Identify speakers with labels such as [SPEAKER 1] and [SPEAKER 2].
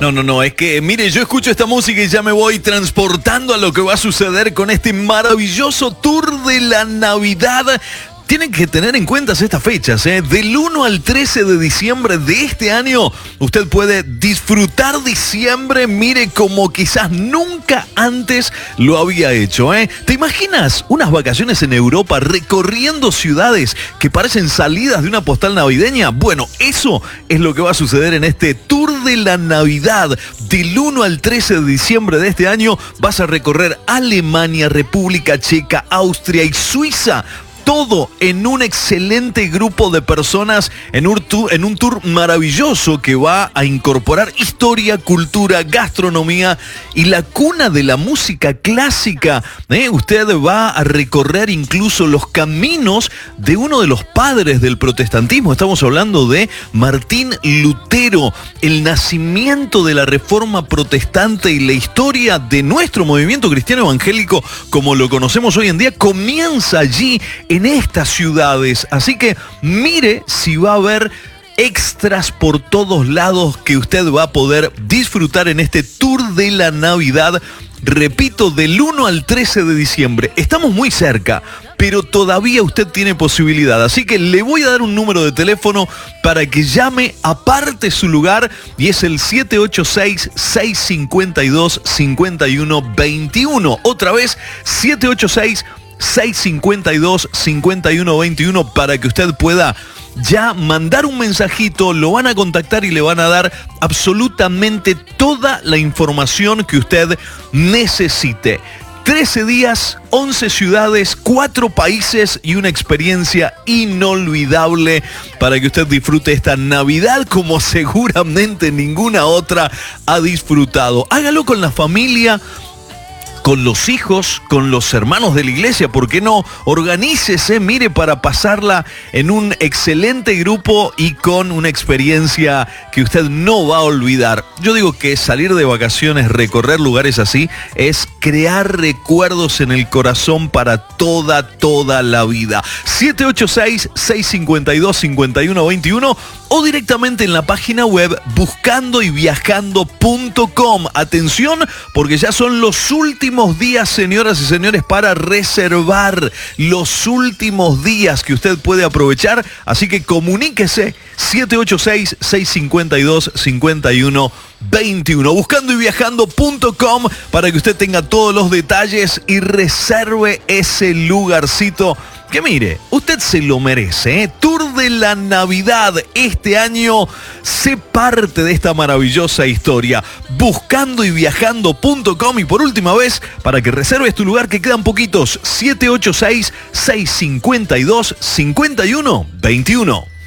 [SPEAKER 1] No, es que, mire, yo escucho esta música y ya me voy transportando a lo que va a suceder con este maravilloso tour de la Navidad. Tienen que tener en cuenta estas fechas, ¿eh? Del 1 al 13 de diciembre de este año, usted puede disfrutar diciembre, mire, como quizás nunca antes lo había hecho, ¿eh? ¿Te imaginas unas vacaciones en Europa recorriendo ciudades que parecen salidas de una postal navideña? Bueno, eso es lo que va a suceder en este Tour de la Navidad. Del 1 al 13 de diciembre de este año vas a recorrer Alemania, República Checa, Austria y Suiza. Todo en un excelente grupo de personas, en un tour maravilloso que va a incorporar historia, cultura, gastronomía y la cuna de la música clásica. Usted va a recorrer incluso los caminos de uno de los padres del protestantismo. Estamos hablando de Martín Lutero, el nacimiento de la Reforma Protestante y la historia de nuestro movimiento cristiano evangélico, como lo conocemos hoy en día, comienza allí en estas ciudades. Así que mire si va a haber extras por todos lados que usted va a poder disfrutar en este Tour de la Navidad. Repito, del 1 al 13 de diciembre. Estamos muy cerca, pero todavía usted tiene posibilidad. Así que le voy a dar un número de teléfono para que llame, aparte su lugar, y es el 786-652-5121. Otra vez, 786-652-5121 para que usted pueda ya mandar un mensajito, lo van a contactar y le van a dar absolutamente toda la información que usted necesite. 13 días, 11 ciudades, 4 países y una experiencia inolvidable para que usted disfrute esta Navidad como seguramente ninguna otra ha disfrutado. Hágalo con la familia, con los hijos, con los hermanos de la iglesia, ¿por qué no? Organícese, mire, para pasarla en un excelente grupo y con una experiencia que usted no va a olvidar. Yo digo que salir de vacaciones, recorrer lugares así, es crear recuerdos en el corazón para toda la vida. 786-652-5121 o directamente en la página web buscandoyviajando.com. Atención, porque ya son los últimos días, señoras y señores, para reservar. Los últimos días que usted puede aprovechar. Así que comuníquese 786-652-5121. Buscandoyviajando.com para que usted tenga todos los detalles y reserve ese lugarcito que, mire, usted se lo merece, ¿eh? Tour de la Navidad este año. Sé parte de esta maravillosa historia. Buscandoyviajando.com. Y por última vez, para que reserves tu lugar, que quedan poquitos, 786-652-5121.